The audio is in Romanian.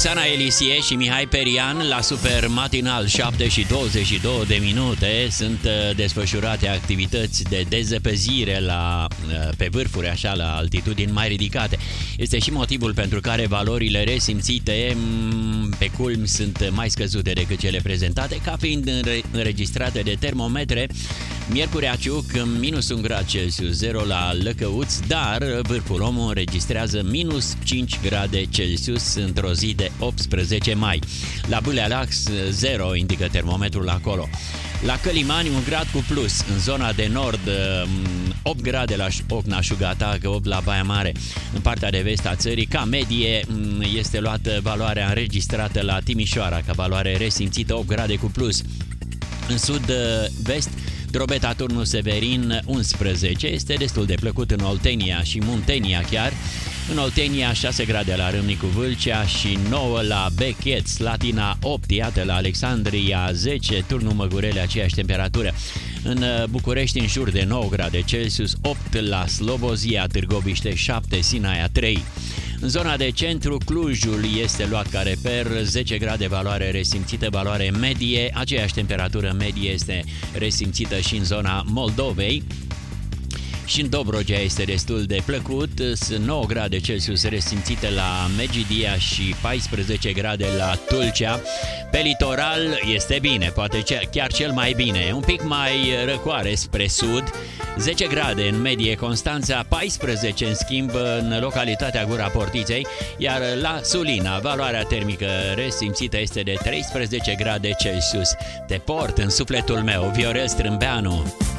Roxana Elisie și Mihai Perian la Super Matinal, 7:22 sunt desfășurate activități de dezăpezire pe vârfuri, așa, la altitudini mai ridicate. Este și motivul pentru care valorile resimțite pe culmi sunt mai scăzute decât cele prezentate, ca fiind înregistrate de termometre. Miercurea Ciuc, -1 grad Celsius, 0 la Lăcăuți, dar Vârful Omul înregistrează -5 grade Celsius într-o zi de 18 mai. La Bâlealax, 0 indică termometrul acolo. La Călimani, 1 grad cu plus. În zona de nord, 8 grade la Ocna-Șugata, 8 la Baia Mare. În partea de vest a țării, ca medie, este luată valoarea înregistrată la Timișoara, ca valoare resimțită, 8 grade cu plus. În sud-vest, Drobeta, Turnul Severin, 11. Este destul de plăcut în Oltenia și Muntenia chiar. În Oltenia, 6 grade la Râmnicu Vâlcea și 9 la Bechet, Slatina 8, iată la Alexandria 10, Turnul Măgurele, aceeași temperatură. În București, în jur de 9 grade Celsius, 8 la Slobozia, Târgoviște 7, Sinaia 3. În zona de centru, Clujul este luat ca reper, 10 grade valoare resimțită, valoare medie, aceeași temperatură medie este resimțită și în zona Moldovei. Și în Dobrogea este destul de plăcut, sunt 9 grade Celsius resimțite la Megidia și 14 grade la Tulcea. Pe litoral este bine, poate chiar cel mai bine, un pic mai răcoare spre sud, 10 grade în medie Constanța, 14 în schimb în localitatea Gura Portiței, iar la Sulina valoarea termică resimțită este de 13 grade Celsius. Te port în sufletul meu, Viorel Strâmbeanu.